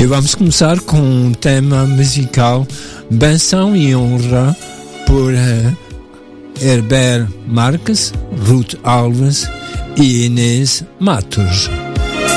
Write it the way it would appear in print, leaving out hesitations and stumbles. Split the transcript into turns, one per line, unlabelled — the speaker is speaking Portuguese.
E vamos começar com um tema musical, Benção e Honra, por Herbert Marques, Ruth Alves e Inês Matos.